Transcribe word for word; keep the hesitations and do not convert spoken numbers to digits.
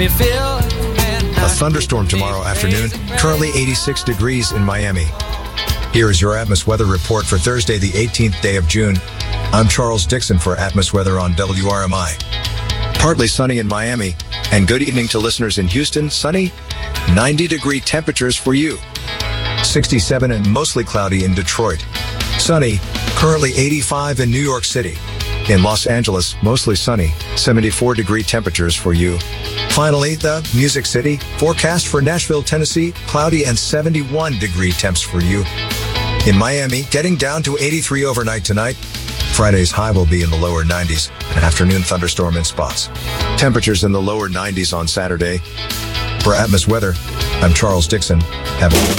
A thunderstorm tomorrow afternoon, currently eighty-six degrees in Miami. Here is your Atmos weather report for Thursday, the eighteenth day of June. I'm Charles Dixon for Atmos Weather on W R M I. Partly sunny in Miami, and good evening to listeners in Houston. Sunny, ninety degree temperatures for you. sixty-seven and mostly cloudy in Detroit. Sunny, currently eighty-five in New York City. In Los Angeles, mostly sunny, seventy-four degree temperatures for you. Finally, the Music City, forecast for Nashville, Tennessee, cloudy and seventy-one degree temps for you. In Miami, getting down to eighty-three overnight tonight. Friday's high will be in the lower nineties, an afternoon thunderstorm in spots. Temperatures in the lower nineties on Saturday. For Atmos Weather, I'm Charles Dixon. Have a